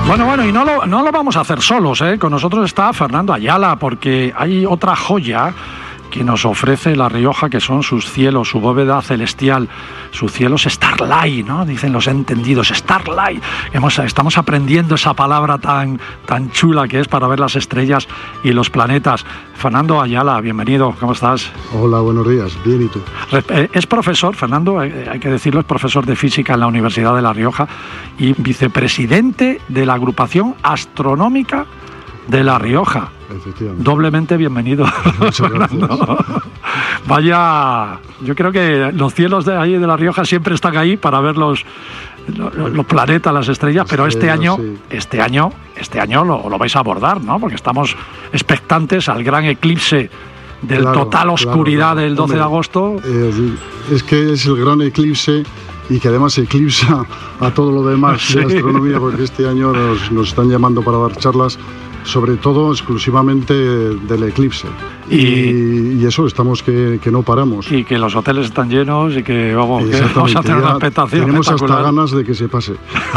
Bueno, y no lo vamos a hacer solos, ¿eh? Con nosotros está Fernando Ayala, porque hay otra joya que nos ofrece La Rioja, que son sus cielos, su bóveda celestial, sus cielos Starlight, ¿no? Dicen los entendidos, Starlight. Estamos aprendiendo esa palabra tan chula que es para ver las estrellas y los planetas. Fernando Ayala, bienvenido, ¿cómo estás? Hola, buenos días, bien, ¿y tú? Es profesor, Fernando, hay que decirlo, es profesor de física en la Universidad de La Rioja y vicepresidente de la agrupación astronómica de La Rioja. Doblemente bienvenido. Muchas gracias. Vaya, yo creo que los cielos de ahí de La Rioja siempre están ahí para ver los planetas, las estrellas, pero este año lo vais a abordar, ¿no? Porque estamos expectantes al gran eclipse del total oscuridad del 12 de agosto. Es que es el gran eclipse y que además eclipsa a todo lo demás de astronomía, porque este año nos están llamando para dar charlas, sobre todo exclusivamente del eclipse. Y eso, estamos que no paramos. Y que los hoteles están llenos y que vamos a tener una expectación. Tenemos hasta ganas de que se pase.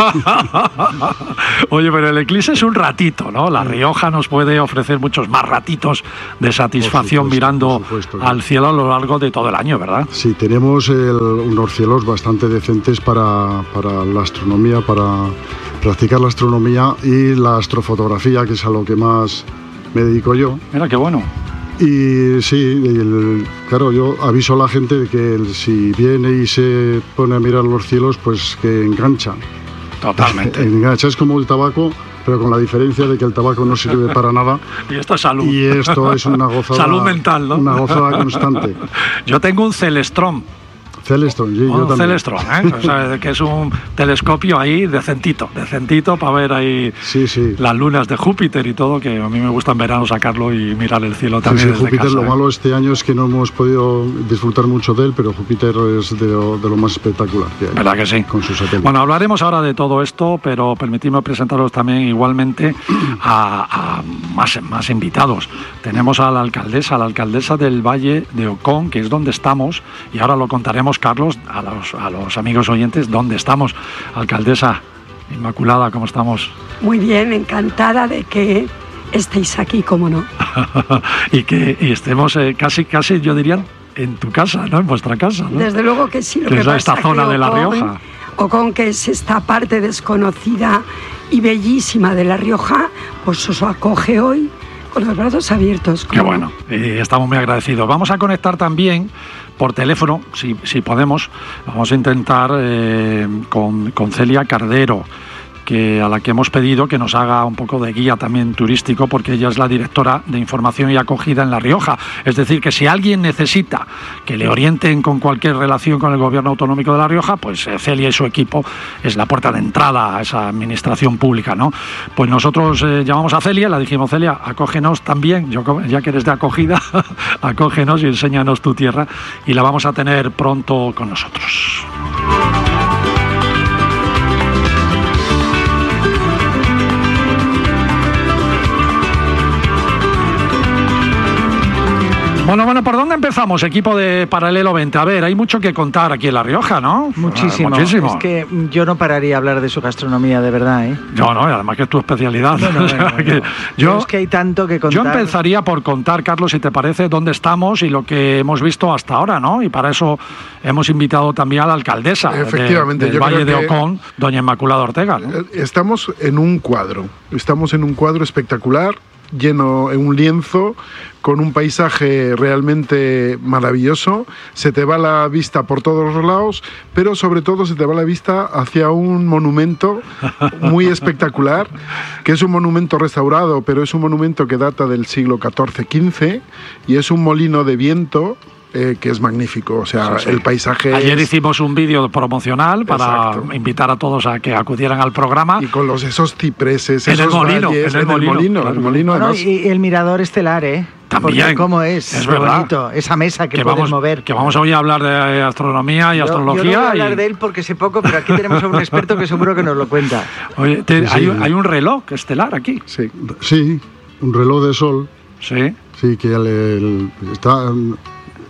Oye, pero el eclipse es un ratito, ¿no? La Rioja nos puede ofrecer muchos más ratitos de satisfacción mirando al cielo a lo largo de todo el año, ¿verdad? Sí, tenemos unos cielos bastante decentes para la astronomía, para practicar la astronomía y la astrofotografía, que es a lo que más me dedico yo. Mira, qué bueno. Y sí, claro, yo aviso a la gente de que si viene y se pone a mirar los cielos, pues que engancha. Totalmente. Engancha, es como el tabaco, pero con la diferencia de que el tabaco no sirve para nada. Y esto es salud. Y esto es una gozada. Salud mental, ¿no? Una gozada constante. Yo tengo un Celestron. Celestron, sí, yo también. Celestron, ¿eh? O sea, que es un telescopio ahí decentito para ver ahí las lunas de Júpiter y todo, que a mí me gusta en verano sacarlo y mirar el cielo también desde Júpiter, casa, lo malo este año es que no hemos podido disfrutar mucho de él, pero Júpiter es de lo más espectacular que hay. ¿Verdad que sí? Con sus satélites. Bueno, hablaremos ahora de todo esto, pero permitidme presentaros también igualmente a más invitados. Tenemos a la alcaldesa del Valle de Ocón, que es donde estamos, y ahora lo contaremos, Carlos, a los amigos oyentes, dónde estamos. Alcaldesa Inmaculada, ¿cómo estamos? Muy bien, encantada de que estéis aquí, cómo no. y estemos casi, yo diría, en tu casa, ¿no? En vuestra casa, ¿no? Desde luego que sí. Lo que es esta zona de La Rioja. Ocón, que es esta parte desconocida y bellísima de La Rioja, pues os acoge hoy con los brazos abiertos. Qué bueno, estamos muy agradecidos. Vamos a conectar también por teléfono, si podemos, vamos a intentar con Celia Cardero, a la que hemos pedido que nos haga un poco de guía también turístico, porque ella es la directora de información y acogida en La Rioja. Es decir, que si alguien necesita que le orienten con cualquier relación con el gobierno autonómico de La Rioja, pues Celia y su equipo es la puerta de entrada a esa administración pública, ¿no? Pues nosotros llamamos a Celia, le dijimos: Celia, acógenos también, ya que eres de acogida, acógenos y enséñanos tu tierra, y la vamos a tener pronto con nosotros. Bueno, ¿por dónde empezamos, equipo de Paralelo 20? A ver, hay mucho que contar aquí en La Rioja, ¿no? Muchísimo. Es que yo no pararía a hablar de su gastronomía, de verdad, ¿eh? Yo no, y además que es tu especialidad. Es que hay tanto que contar. Yo empezaría por contar, Carlos, si te parece, dónde estamos y lo que hemos visto hasta ahora, ¿no? Y para eso hemos invitado también a la alcaldesa del Valle de Ocón, doña Inmaculada Ortega, ¿no? Estamos en un cuadro espectacular, lleno en un lienzo, con un paisaje realmente maravilloso. Se te va la vista por todos los lados, pero sobre todo se te va la vista hacia un monumento muy espectacular, que es un monumento restaurado, pero es un monumento que data del siglo XIV-XV, y es un molino de viento que es magnífico, o sea, el paisaje. Ayer hicimos un vídeo promocional para invitar a todos a que acudieran al programa. Y con esos cipreses, en el molino, claro. Y el mirador estelar, ¿eh? También. Porque cómo es verdad. Bonito, esa mesa que puedes mover. Que vamos hoy a hablar de astronomía y astrología. Yo no voy a hablar de él porque sé poco, pero aquí tenemos a un experto que seguro que nos lo cuenta. Oye, hay un reloj estelar aquí. Sí, un reloj de sol. Sí. Sí, que está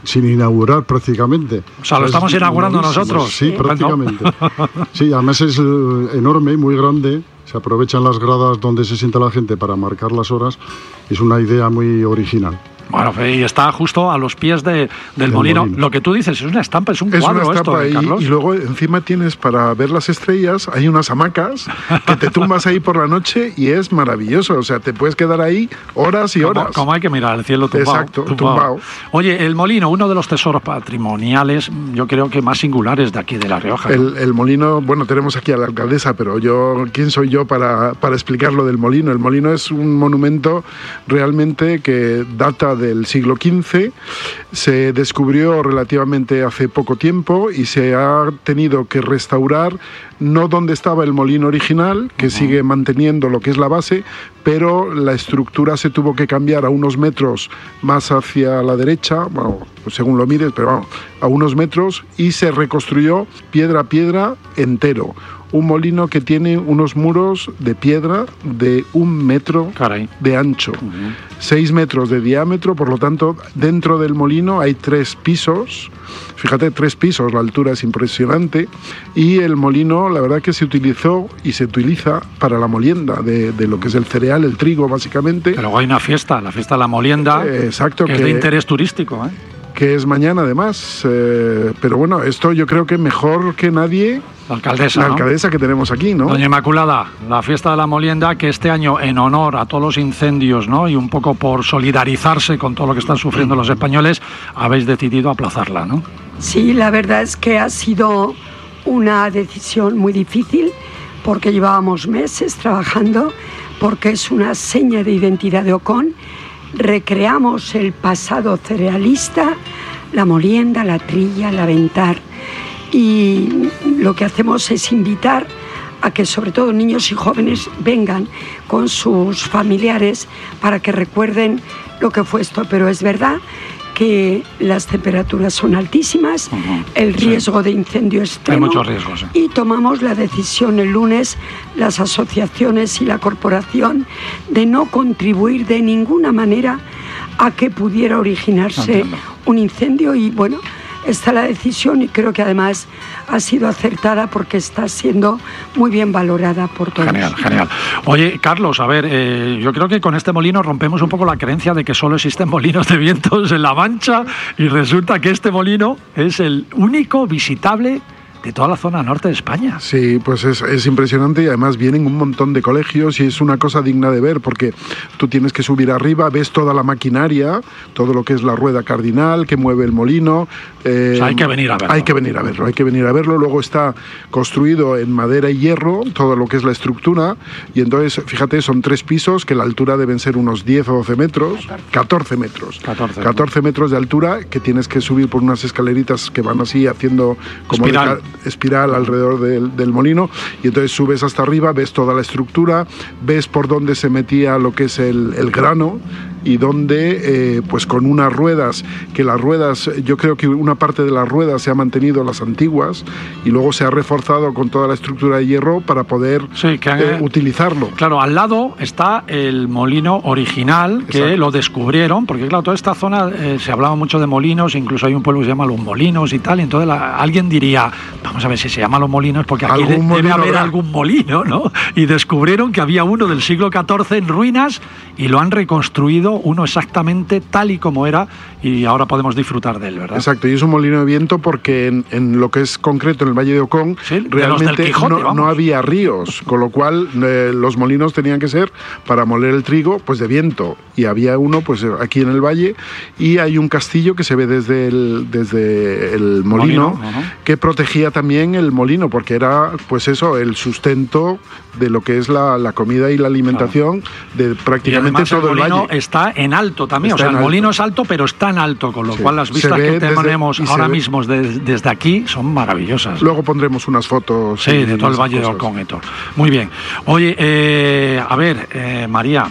sin inaugurar prácticamente. O sea, lo estamos inaugurando nosotros. Sí, prácticamente. Sí, además es enorme, muy grande. Se aprovechan las gradas donde se sienta la gente para marcar las horas. Es una idea muy original. Bueno, y está justo a los pies del molino. Lo que tú dices es una estampa, es un cuadro esto, Carlos. Y luego encima tienes, para ver las estrellas, hay unas hamacas que te tumbas ahí por la noche y es maravilloso. O sea, te puedes quedar ahí horas y horas. Como hay que mirar el cielo tumbado. Exacto, tumbado. Oye, el molino, uno de los tesoros patrimoniales, yo creo que más singulares de aquí de La Rioja. El molino, bueno, tenemos aquí a la alcaldesa, pero ¿quién soy yo para explicar lo del molino? El molino es un monumento realmente que data del siglo XV, se descubrió relativamente hace poco tiempo y se ha tenido que restaurar, no donde estaba el molino original, que sigue manteniendo lo que es la base, pero la estructura se tuvo que cambiar a unos metros más hacia la derecha, bueno, según lo mires, pero vamos, a unos metros, y se reconstruyó piedra a piedra entero. Un molino que tiene unos muros de piedra de 1 metro de ancho, 6 metros de diámetro, por lo tanto, dentro del molino hay 3 pisos, fíjate, 3 pisos, la altura es impresionante, y el molino, la verdad que se utilizó y se utiliza para la molienda de lo que es el cereal, el trigo, básicamente. Pero hay una fiesta, la fiesta de la molienda, exacto, que es de interés turístico, que es mañana además, pero bueno, esto yo creo que mejor que nadie la alcaldesa que tenemos aquí, ¿no? Doña Inmaculada, la fiesta de la molienda, que este año en honor a todos los incendios, ¿no?, y un poco por solidarizarse con todo lo que están sufriendo los españoles, habéis decidido aplazarla, ¿no? Sí, la verdad es que ha sido una decisión muy difícil porque llevábamos meses trabajando, porque es una seña de identidad de Ocón. Recreamos el pasado cerealista, la molienda, la trilla, el aventar, y lo que hacemos es invitar a que sobre todo niños y jóvenes vengan con sus familiares para que recuerden lo que fue esto, pero es verdad que las temperaturas son altísimas, el riesgo de incendio es extremo. Hay muchos riesgos. Y tomamos la decisión el lunes, las asociaciones y la corporación, de no contribuir de ninguna manera a que pudiera originarse un incendio, y bueno, está la decisión y creo que además ha sido acertada porque está siendo muy bien valorada por todos. Genial. Oye, Carlos, a ver, yo creo que con este molino rompemos un poco la creencia de que solo existen molinos de vientos en La Mancha, y resulta que este molino es el único visitable de toda la zona norte de España. Sí, pues es impresionante, y además vienen un montón de colegios y es una cosa digna de ver, porque tú tienes que subir arriba, ves toda la maquinaria, todo lo que es la rueda cardinal que mueve el molino. O sea, hay que venir a verlo. Hay que venir a verlo. Luego está construido en madera y hierro, todo lo que es la estructura, y entonces, fíjate, son 3 pisos que la altura deben ser unos 10 o 12 metros, 14 metros. 14 metros de altura, que tienes que subir por unas escaleritas que van así haciendo como espiral alrededor del molino, y entonces subes hasta arriba, ves toda la estructura, ves por dónde se metía lo que es el grano, y donde pues con unas ruedas, que las ruedas, yo creo que una parte de las ruedas se ha mantenido las antiguas y luego se ha reforzado con toda la estructura de hierro para poder utilizarlo. Claro, al lado está el molino original, que Exacto. lo descubrieron, porque claro, toda esta zona se hablaba mucho de molinos, incluso hay un pueblo que se llama Los Molinos y tal, y entonces alguien diría, vamos a ver si se llama Los Molinos, porque aquí debe haber algún molino, ¿no? Y descubrieron que había uno del siglo XIV en ruinas y lo han reconstruido, uno exactamente tal y como era, y ahora podemos disfrutar de él, ¿verdad? Exacto, y es un molino de viento porque en lo que es concreto en el Valle de Ocón, sí, realmente Quijote, no había ríos, con lo cual los molinos tenían que ser para moler el trigo pues de viento, y había uno pues aquí en el valle, y hay un castillo que se ve desde el molino que protegía también el molino, porque era pues eso, el sustento de lo que es la comida y la alimentación de prácticamente todo el valle. Está en alto también, el molino es alto, pero está en alto, con lo cual las vistas que tenemos ahora mismo desde aquí son maravillosas. Luego pondremos unas fotos. Sí, de todo el Valle de Ocón y todo. Muy bien. Oye, a ver, María,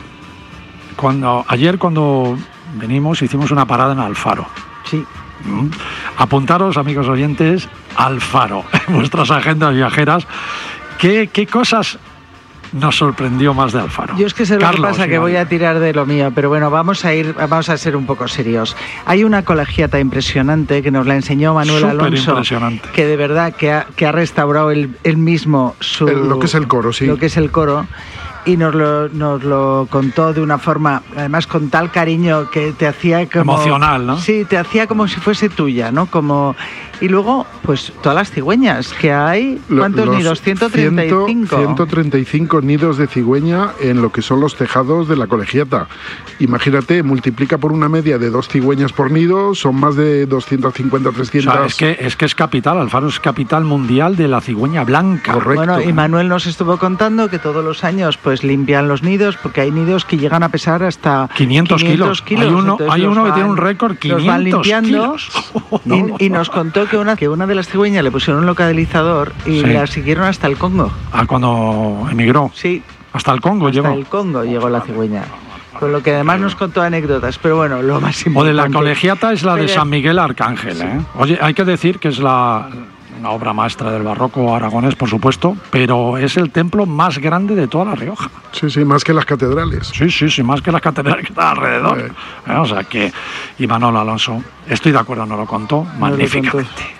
ayer cuando venimos hicimos una parada en Alfaro. Sí. Apuntaros, amigos oyentes, Alfaro, en vuestras agendas viajeras. ¿Qué cosas nos sorprendió más de Alfaro? Yo es que sé lo Carlos, que pasa, que voy a tirar de lo mío, pero bueno, vamos a ser un poco serios. Hay una colegiata impresionante que nos la enseñó Manuel Alonso, que de verdad que ha restaurado él mismo lo que es el coro, sí. Lo que es el coro. Y nos lo contó de una forma, además con tal cariño que te hacía como... Emocional, ¿no? Sí, te hacía como si fuese tuya, ¿no? Como... Y luego, pues todas las cigüeñas que hay, ¿cuántos nidos? 135. 135 nidos de cigüeña en lo que son los tejados de la colegiata. Imagínate, multiplica por una media de 2 cigüeñas por nido, son más de 250, 300... O sea, es que es capital, Alfaro es capital mundial de la cigüeña blanca. Correcto. Bueno, y Manuel nos estuvo contando que todos los años pues limpian los nidos, porque hay nidos que llegan a pesar hasta 500 kilos. Hay uno que tiene un récord, 500 los van limpiando kilos. Y nos contó que una de las cigüeñas le pusieron un localizador y la siguieron hasta el Congo. Ah, cuando emigró. Sí. Hasta el Congo llegó. Hasta el Congo llegó la cigüeña. Con lo que además nos contó anécdotas, pero bueno, lo más importante... O de la colegiata es la de San Miguel Arcángel, sí. Oye, hay que decir que es una obra maestra del barroco aragonés, por supuesto, pero es el templo más grande de toda La Rioja. Sí, más que las catedrales. Sí, más que las catedrales que están alrededor. O sea que, y Manuel Alonso, estoy de acuerdo, nos lo contó magníficamente.